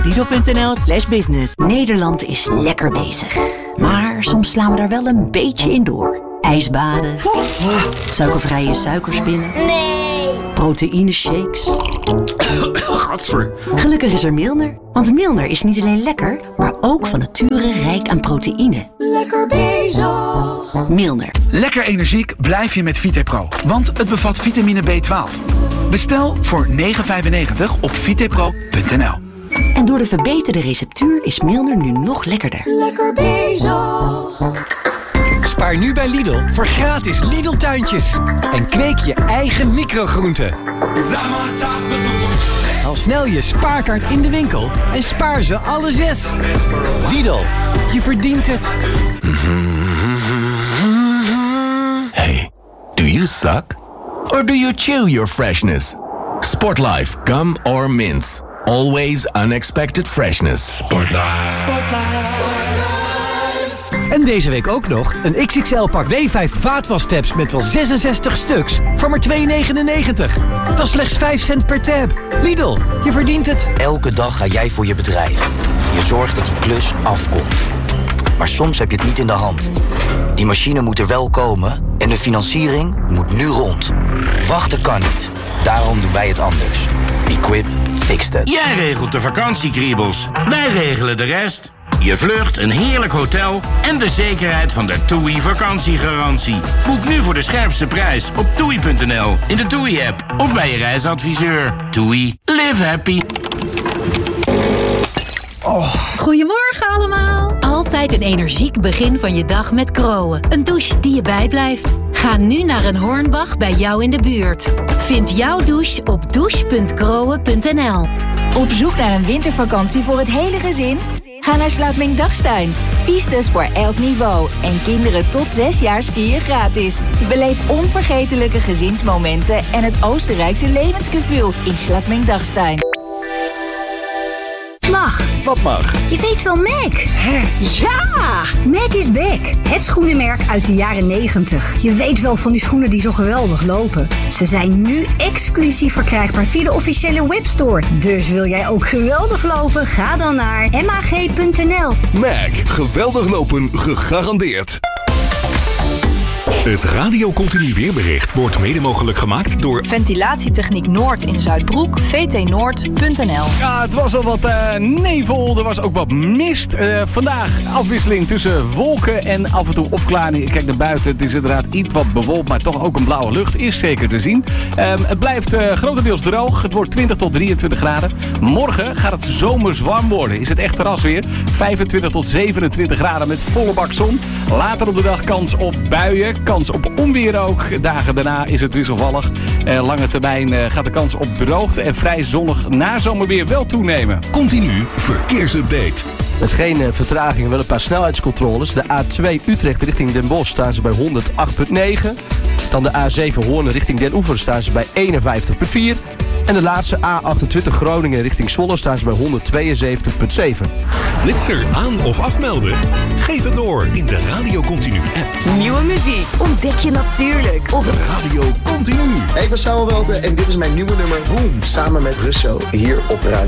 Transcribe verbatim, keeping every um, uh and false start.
Lidl.nl slash business. Nederland is lekker bezig. Maar soms slaan we daar wel een beetje in door. Ijsbaden. Suikervrije suikerspinnen. Nee. Proteïneshakes. Gadver. Gelukkig is er Milner. Want Milner is niet alleen lekker, maar ook van nature rijk aan proteïne. Lekker bezig. Milner. Lekker energiek blijf je met Vitepro, want het bevat vitamine B twaalf. Bestel voor negen vijfennegentig op vitepro punt n l. En door de verbeterde receptuur is Milner nu nog lekkerder. Lekker bezig. Spaar nu bij Lidl voor gratis Lidl-tuintjes. En kweek je eigen microgroenten. Haal snel je spaarkaart in de winkel en spaar ze alle zes. Lidl, je verdient het. Hey, do you suck? Or do you chew your freshness? Sportlife gum or mints. Always unexpected freshness. Sportlife. Sportlife. Sportlife. En deze week ook nog een X X L-pak W vijf vaatwastabs met wel zesenzestig stuks voor maar twee negenennegentig. Dat is slechts vijf cent per tab. Lidl, je verdient het. Elke dag ga jij voor je bedrijf. Je zorgt dat die klus afkomt. Maar soms heb je het niet in de hand. Die machine moet er wel komen en de financiering moet nu rond. Wachten kan niet. Daarom doen wij het anders. Equip fixed it. Jij regelt de vakantiekriebels. Wij regelen de rest. Je vlucht, een heerlijk hotel en de zekerheid van de TUI vakantiegarantie. Boek nu voor de scherpste prijs op toei punt n l, in de TUI-app of bij je reisadviseur. TUI. Live happy. Oh. Goedemorgen allemaal. Altijd een energiek begin van je dag met Kroon. Een douche die je bijblijft. Ga nu naar een Hornbach bij jou in de buurt. Vind jouw douche op douche punt kroon punt n l. Op zoek naar een wintervakantie voor het hele gezin? Ga naar Slaapming Dagstuin. Pistes voor elk niveau. En kinderen tot zes jaar skiën gratis. Beleef onvergetelijke gezinsmomenten en het Oostenrijkse levensgevoel in Slaapming Dagstuin. Mag. Wat mag? Je weet wel Mac. Hè? Ja! Mac is back. Het schoenenmerk uit de jaren negentig. Je weet wel van die schoenen die zo geweldig lopen. Ze zijn nu exclusief verkrijgbaar via de officiële webstore. Dus wil jij ook geweldig lopen? Ga dan naar m a g punt n l. Mac. Geweldig lopen gegarandeerd. Het Radio Continu weerbericht wordt mede mogelijk gemaakt door Ventilatietechniek Noord in Zuidbroek, v t noord punt n l. Ja, het was al wat uh, nevel, er was ook wat mist. Uh, vandaag afwisseling tussen wolken en af en toe opklaring. Kijk naar buiten, het is inderdaad iets wat bewolkt, maar toch ook een blauwe lucht is zeker te zien. Uh, het blijft uh, grotendeels droog, het wordt twintig tot drieëntwintig graden. Morgen gaat het zomers warm worden, is het echt terrasweer. vijfentwintig tot zevenentwintig graden met volle bak zon. Later op de dag kans op buien, kans op onweer ook. Dagen daarna is het wisselvallig. Eh, lange termijn eh, gaat de kans op droogte en vrij zonnig nazomerweer wel toenemen. Continu verkeersupdate. Met geen uh, vertraging, wel een paar snelheidscontroles. De A twee Utrecht richting Den Bosch staan ze bij honderdachttien komma negen. Dan de A zeven Hoorn richting Den Oever staan ze bij eenenvijftig komma vier. En de laatste A achtentwintig Groningen richting Zwolle staan ze bij honderdtweeënzeventig komma zeven. Flitser aan of afmelden? Geef het door in de Radio Continu app. Nieuwe muziek ontdek je natuurlijk op Radio Continu. Hey, ik ben Samuel Welten en dit is mijn nieuwe nummer Boom. Samen met Russo hier op Radio.